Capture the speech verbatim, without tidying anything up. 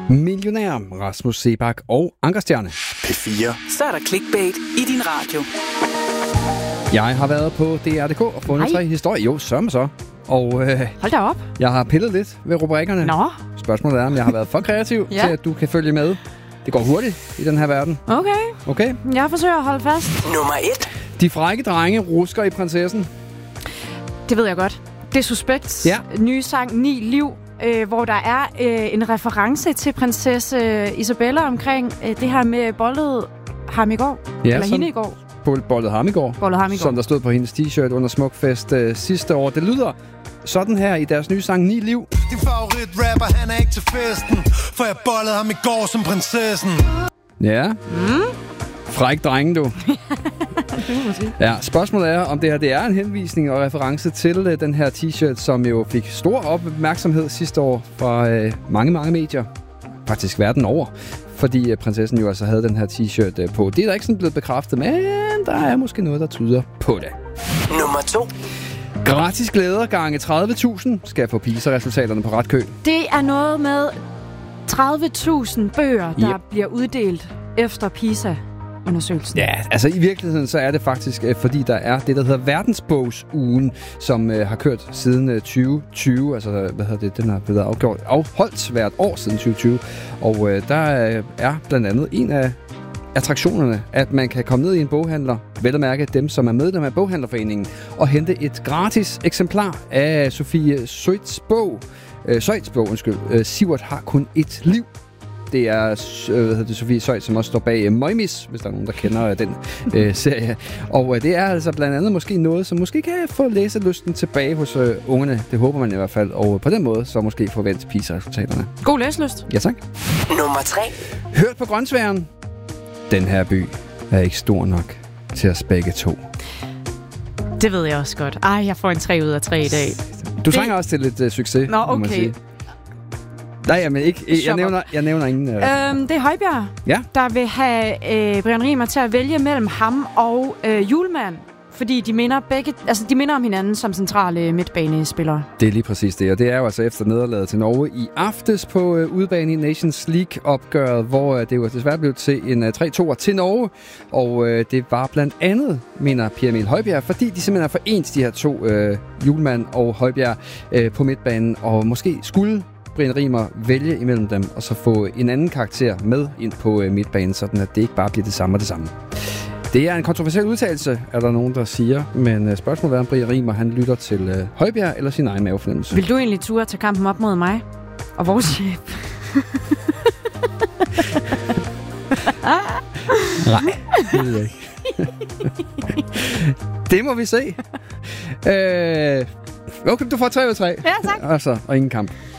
Millionær, Rasmus Seebach og Ankerstjerne. P fire. Så er der clickbait i din radio. Jeg har været på D R punktum d k og fundet tre historier. Jo, sørme så. Og øh, hold da op. Jeg har pillet lidt ved rubrikkerne. Nå. Spørgsmålet er, om jeg har været for kreativ ja. til, at du kan følge med. Det går hurtigt i den her verden. Okay. Okay. Jeg forsøger at holde fast. Nummer et. De frække drenge rusker i prinsessen. Det ved jeg godt. Det er Suspekt. Ja. Nye sang Ni Liv. Øh, hvor der er øh, en reference til prinsesse Isabella omkring øh, det her med bollet ham i går. Ja, eller som, hende i går. Bollet ham i går. Bollet ham i går. Som der stod på hendes t-shirt under Smukfest øh, sidste år. Det lyder sådan her i deres nye sang Ni Liv. Din favorit rapper, han er ikke til festen, for jeg bollede ham i går som prinsessen. Ja. Mm. Fræk drenge, du. Ja, spørgsmålet er, om det her det er en henvisning og reference til uh, den her t-shirt, som jo fik stor opmærksomhed sidste år fra uh, mange, mange medier. Faktisk verden over. Fordi uh, prinsessen jo altså havde den her t-shirt uh, på. Det er der ikke sådan blevet bekræftet, men der er måske noget, der tyder på det. Nummer to. Gratis glæder gange tredive tusind skal få PISA-resultaterne på ret kø. Det er noget med tredive tusind bøger, der yep. bliver uddelt efter PISA. Undersøgelsen. Ja, altså i virkeligheden så er det faktisk, øh, fordi der er det, der hedder Verdensbogsugen, som øh, har kørt siden øh, tyve tyve. Altså, hvad hedder det? Den har blevet afgjort, afholdt hvert år siden tyve tyve. Og øh, der øh, er blandt andet en af attraktionerne, at man kan komme ned i en boghandler, vel at mærke dem, som er medlem af Boghandlerforeningen, og hente et gratis eksemplar af Sofie Søjts bog. Øh, Søjts bog, undskyld. Øh, Sivert har kun et liv. Det er øh, hvad hedder det, Sofie Søjt, som også står bag øh, Møgmis, hvis der er nogen, der kender øh, den øh, serie. Og øh, det er altså blandt andet måske noget, som måske kan få læselysten tilbage hos øh, ungerne. Det håber man i hvert fald. Og på den måde, så måske få vendt PISA-resultaterne. God læselyst. Ja, tak. Nummer tre. Hørt på Grønsværen. Den her by er ikke stor nok til os begge to. Det ved jeg også godt. Ej, jeg får en tre ud af tre i dag. Du trænger det... også til lidt uh, succes. Nå, okay. Nej, men ikke. Jeg nævner, jeg nævner ingen. Uh... Øhm, det er Højbjerg, ja? der vil have øh, Brian Riemer til at vælge mellem ham og øh, Julemand. Fordi de minder, begge, altså de minder om hinanden som centrale midtbanespillere. Det er lige præcis det, og det er jo altså efter nederlaget til Norge i aftes på øh, udebane i Nations League-opgøret, hvor øh, det jo desværre blev til en øh, tre to til Norge. Og øh, det var blandt andet, mener Pierre Emil Højbjerg, fordi de simpelthen har forent de her to, øh, Julemand og Højbjerg, øh, på midtbanen, og måske skulle Brian Riemer vælge imellem dem, og så få en anden karakter med ind på øh, midtbanen, sådan at det ikke bare bliver det samme og det samme. Det er en kontroversiel udtalelse, er der nogen, der siger, men uh, spørgsmålet er, om Brian Riemer, han lytter til uh, Højbjerg eller sin egen mavefornemmelse. Vil du egentlig ture tage kampen op mod mig og vores chef? Nej, det ved jeg ikke. Det må vi se. Uh, okay, du får tre ud af tre. Ja, tak. Altså, og ingen kamp.